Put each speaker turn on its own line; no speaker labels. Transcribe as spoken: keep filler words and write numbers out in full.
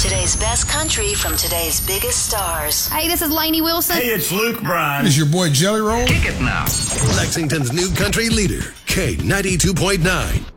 Today's best country from today's biggest stars.
Hey, this is Lainey Wilson.
Hey, it's Luke Bryan.
This is your boy Jelly Roll.
Kick it now.
Lexington's new country leader, K ninety-two point nine.